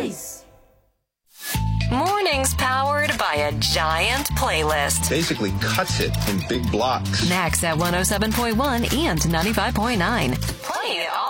choice. Mornings powered by a giant playlist. Basically cuts it in big blocks. Next at 107.1 and 95.9. Playing it all